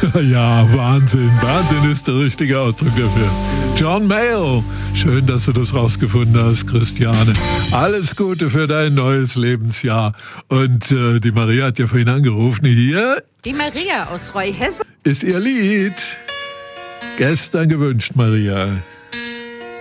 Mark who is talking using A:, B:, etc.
A: Ja, Wahnsinn. Wahnsinn ist der richtige Ausdruck dafür. John Mayall. Schön, dass du das rausgefunden hast, Christiane. Alles Gute für dein neues Lebensjahr. Und die Maria hat ja vorhin angerufen. Hier
B: Die Maria aus Reuhessen
A: ist ihr Lied. Gestern gewünscht, Maria.